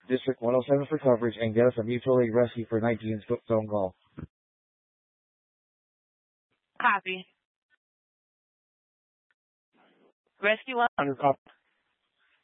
District 107 for coverage and get us a mutual aid rescue for 19's phone call. Copy. Rescue up. Under copy.